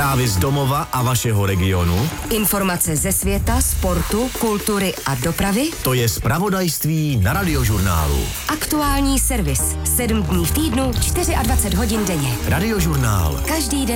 Zprávy z domova a vašeho regionu. Informace ze světa, sportu, kultury a dopravy. To je zpravodajství na Radiožurnálu. Aktuální servis. 7 dní v týdnu, 24 hodin denně. Radiožurnál. Každý den